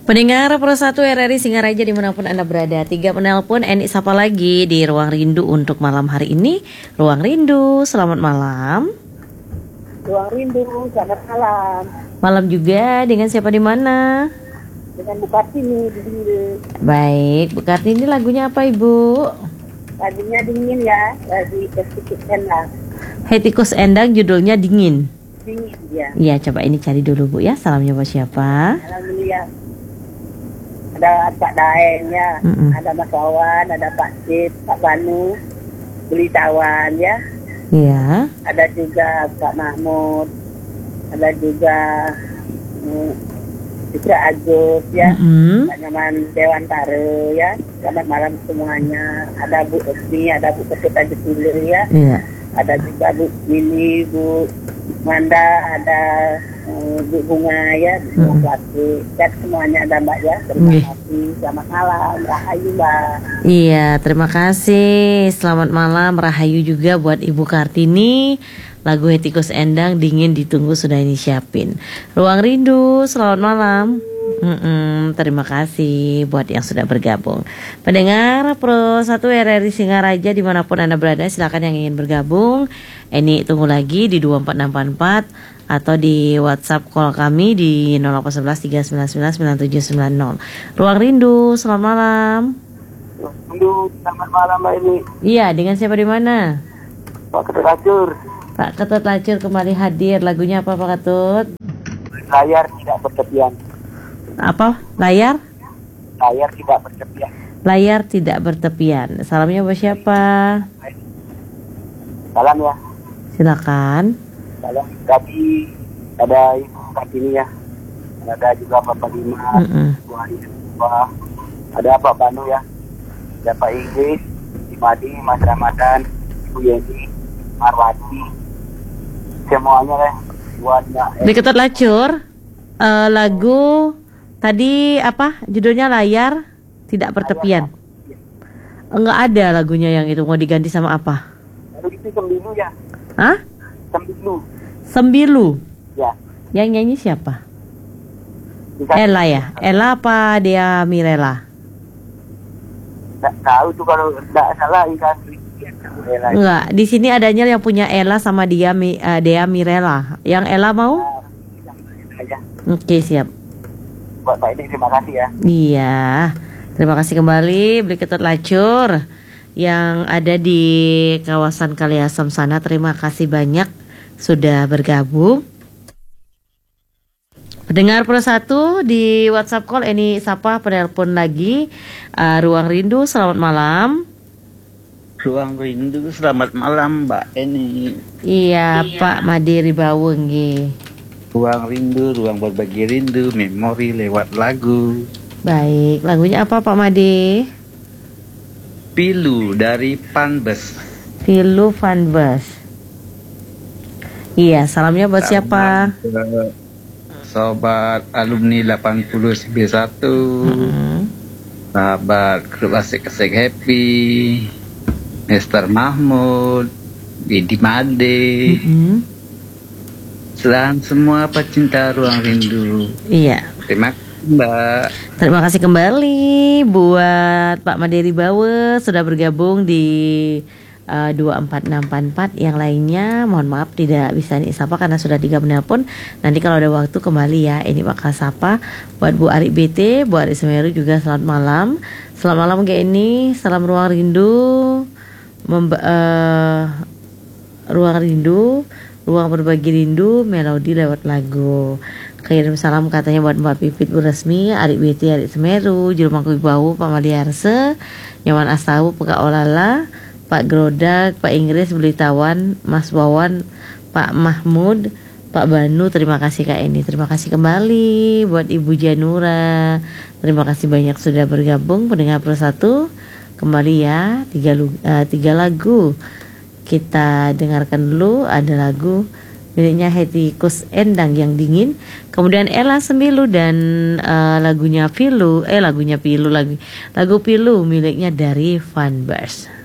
Pendengar Pro 1 RRI Singaraja dimanapun Anda berada, 3 penelpon Eni sapa lagi di Ruang Rindu untuk malam hari ini. Ruang Rindu, selamat malam. Ruang Rindu, selamat malam. Malam juga, dengan siapa di mana? Dengan Bu Kartini di sini. Baik, Bu Kartini lagunya apa Ibu? Lagunya dingin ya, lagi Hetikus Endang. Hetikus Endang judulnya Dingin. Dingin ya. Iya, coba ini cari dulu Bu ya. Salamnya buat siapa? Alhamdulillah. Ada Pak Daeng ya, ada Mas Wawan, ada Pak Cip, Pak Banu, Beli Tawan ya. Iya. Ada juga Pak Mahmud, ada juga Citra Agus ya, Pak Nyaman Dewan Tare ya. Selamat malam semuanya. Ada Bu Esmi, ada Bu Ketua Jepulu ya. Iya. Ada juga Bu Mini, Bu Manda, ada Bu Bunga ya, Bu Plati, dan semuanya ada Mbak ya. Terima kasih, selamat malam, Rahayu Mbak. Iya, terima kasih. Selamat malam, Rahayu juga buat Ibu Kartini. Lagu Hetikus Endang Dingin ditunggu sudah ini siapin. Ruang Rindu, selamat malam. Terima kasih buat yang sudah bergabung. Pendengar Pro 1 RRI Singaraja dimanapun Anda berada, silakan yang ingin bergabung. Eni tunggu lagi di 24644 atau di WhatsApp call kami di 0811 399 9790. Ruang Rindu, selamat malam. Rindu, selamat malam Mbak Ini. Iya, dengan siapa di mana? Pak Ketut Lacur. Pak Ketut Lacur kembali hadir. Lagunya apa Pak Ketut? Layar tidak bertepian. Apa? Layar? Layar tidak bertepian. Layar tidak bertepian. Salamnya buat siapa? Salam ya. Silakan. Salam. Tadi ada Ibu Kartini ya. Ada juga Bapak Lima. Bu Hari, ada Pak Banu ya. Ada Pak Inggris, Imadi, Mas Ramadan, Ibu Yeni, Marwati. Semuanya lah. Buatnya. Di Ketut Lacur, lagu tadi apa? Judulnya Layar Tidak Bertepian. Enggak ada lagunya yang itu, mau diganti sama apa? Lalu itu Sembilu ya. Hah? Sembilu. Sembilu. Ya. Yang nyanyi siapa? Ella ya? Ella apa dia Mirella? Nggak tahu tuh kalau nggak salah ikan. Enggak, di sini adanya yang punya Ella sama dia Dea Mirella. Yang Ella mau? Oke, siap. Buat Pak ini terima kasih ya. Iya. Terima kasih kembali Beli Ketut Lacur yang ada di kawasan Kaliasem sana. Terima kasih banyak sudah bergabung. Pendengar Pro 1 di WhatsApp call Eni sapa penelpon lagi. Ruang Rindu, selamat malam. Ruang Rindu, selamat malam Mbak Eni. Iya, Pak Madiri Baweng nggih. Ruang Rindu, ruang berbagi rindu, memori lewat lagu. Baik, lagunya apa Pak Made? Pilu dari Panbes. Pilu Fanbus. Iya, salamnya buat siapa? Sobat alumni 8091. Sahabat grup asik-asik happy. Mr. Mahmud, Bidi Made. Selamat semua pecinta Ruang Rindu. Iya. Terima kasih Mbak. Terima kasih kembali buat Pak Madiri Bawe sudah bergabung di 24644. Yang lainnya mohon maaf tidak bisa disapa karena sudah 3 menelpon. Nanti kalau ada waktu kembali ya ini bakal sapa. Buat Bu Ari BT, Bu Ari Semeru juga selamat malam. Selamat malam kayak ini. Salam Ruang Rindu. Ruang Rindu, ruang berbagi rindu, melodi lewat lagu. Kirim salam katanya buat Mbak Pipit Bu Resmi, Adik BT, Adik Semeru, Jurumangku Bau, Pak Maliarse, Nyaman Astawu, Peka Olala, Pak Grodak, Pak Inggris, Beli Tawan, Mas Wawan, Pak Mahmud, Pak Banu. Terima kasih Kak Eni. Terima kasih kembali buat Ibu Janura. Terima kasih banyak sudah bergabung. Pendengar Pro 1 kembali ya, 3 lagu kita dengarkan dulu. Ada lagu miliknya Hetikus Endang yang Dingin, kemudian Ella Sembilu dan lagu Pilu miliknya dari Fanbus.